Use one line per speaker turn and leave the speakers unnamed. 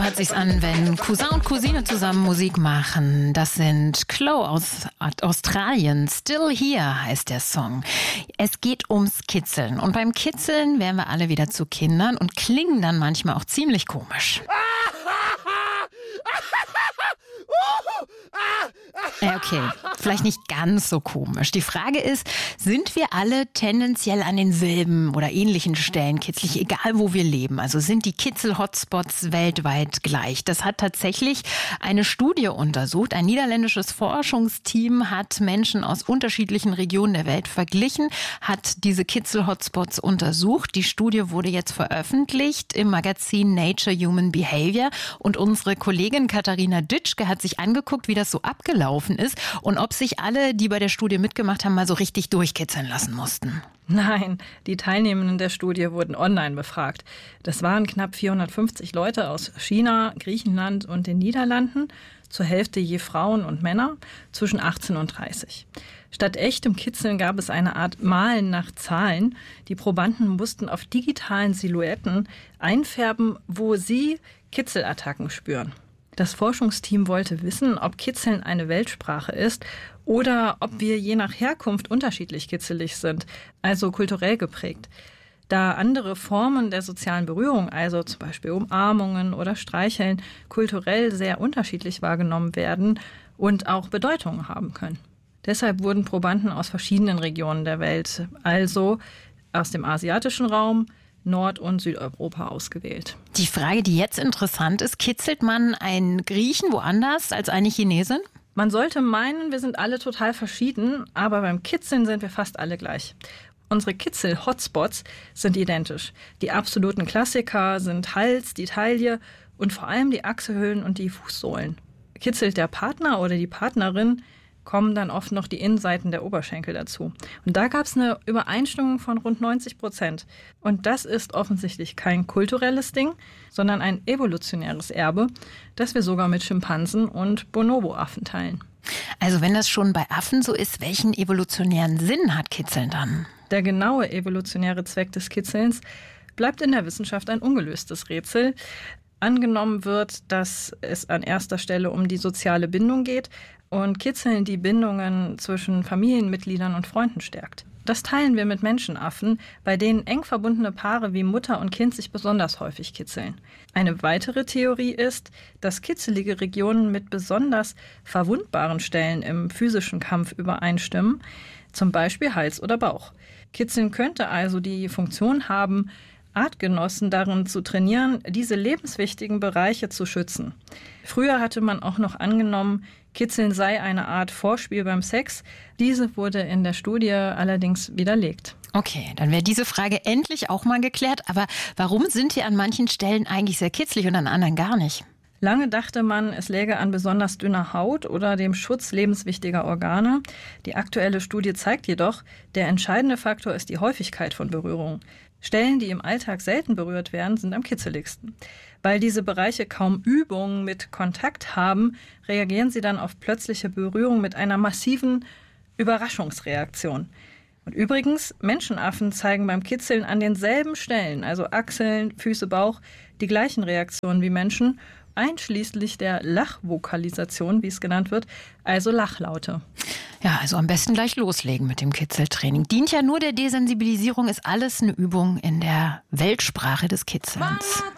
hört sich's an, wenn Cousin und Cousine zusammen Musik machen. Das sind Chloe aus Australien. Still Here heißt der Song. Es geht ums Kitzeln. Und beim Kitzeln werden wir alle wieder zu Kindern und klingen dann manchmal auch ziemlich komisch. Ja, okay, vielleicht nicht ganz so komisch. Die Frage ist, sind wir alle tendenziell an denselben oder ähnlichen Stellen kitzlig, egal wo wir leben? Also sind die Kitzel-Hotspots weltweit gleich? Das hat tatsächlich eine Studie untersucht. Ein niederländisches Forschungsteam hat Menschen aus unterschiedlichen Regionen der Welt verglichen, hat diese Kitzel-Hotspots untersucht. Die Studie wurde jetzt veröffentlicht im Magazin Nature Human Behavior. Und unsere Kollegin Katharina Ditschke hat sich angeguckt, wie das so abgelaufen ist und ob sich alle, die bei der Studie mitgemacht haben, mal so richtig durchkitzeln lassen mussten.
Nein, die Teilnehmenden der Studie wurden online befragt. Das waren knapp 450 Leute aus China, Griechenland und den Niederlanden, zur Hälfte je Frauen und Männer zwischen 18 und 30. Statt echtem Kitzeln gab es eine Art Malen nach Zahlen. Die Probanden mussten auf digitalen Silhouetten einfärben, wo sie Kitzelattacken spüren. Das Forschungsteam wollte wissen, ob Kitzeln eine Weltsprache ist oder ob wir je nach Herkunft unterschiedlich kitzelig sind, also kulturell geprägt. Da andere Formen der sozialen Berührung, also zum Beispiel Umarmungen oder Streicheln, kulturell sehr unterschiedlich wahrgenommen werden und auch Bedeutungen haben können. Deshalb wurden Probanden aus verschiedenen Regionen der Welt, also aus dem asiatischen Raum, Nord- und Südeuropa ausgewählt.
Die Frage, die jetzt interessant ist, kitzelt man einen Griechen woanders als eine Chinesin?
Man sollte meinen, wir sind alle total verschieden, aber beim Kitzeln sind wir fast alle gleich. Unsere Kitzel-Hotspots sind identisch. Die absoluten Klassiker sind Hals, die Taille und vor allem die Achselhöhlen und die Fußsohlen. Kitzelt der Partner oder die Partnerin, kommen dann oft noch die Innenseiten der Oberschenkel dazu. Und da gab es eine Übereinstimmung von rund 90%. Und das ist offensichtlich kein kulturelles Ding, sondern ein evolutionäres Erbe, das wir sogar mit Schimpansen und Bonobo-Affen teilen.
Also wenn das schon bei Affen so ist, welchen evolutionären Sinn hat Kitzeln dann?
Der genaue evolutionäre Zweck des Kitzelns bleibt in der Wissenschaft ein ungelöstes Rätsel. Angenommen wird, dass es an erster Stelle um die soziale Bindung geht und Kitzeln die Bindungen zwischen Familienmitgliedern und Freunden stärkt. Das teilen wir mit Menschenaffen, bei denen eng verbundene Paare wie Mutter und Kind sich besonders häufig kitzeln. Eine weitere Theorie ist, dass kitzelige Regionen mit besonders verwundbaren Stellen im physischen Kampf übereinstimmen, zum Beispiel Hals oder Bauch. Kitzeln könnte also die Funktion haben, Artgenossen darin zu trainieren, diese lebenswichtigen Bereiche zu schützen. Früher hatte man auch noch angenommen, Kitzeln sei eine Art Vorspiel beim Sex. Diese wurde in der Studie allerdings widerlegt.
Okay, dann wäre diese Frage endlich auch mal geklärt. Aber warum sind wir an manchen Stellen eigentlich sehr kitzlig und an anderen gar nicht?
Lange dachte man, es läge an besonders dünner Haut oder dem Schutz lebenswichtiger Organe. Die aktuelle Studie zeigt jedoch, der entscheidende Faktor ist die Häufigkeit von Berührungen. Stellen, die im Alltag selten berührt werden, sind am kitzeligsten. Weil diese Bereiche kaum Übung mit Kontakt haben, reagieren sie dann auf plötzliche Berührung mit einer massiven Überraschungsreaktion. Und übrigens, Menschenaffen zeigen beim Kitzeln an denselben Stellen, also Achseln, Füße, Bauch, die gleichen Reaktionen wie Menschen, einschließlich der Lachvokalisation, wie es genannt wird, also Lachlaute.
Ja, also am besten gleich loslegen mit dem Kitzeltraining. Dient ja nur der Desensibilisierung, ist alles eine Übung in der Weltsprache des Kitzelns.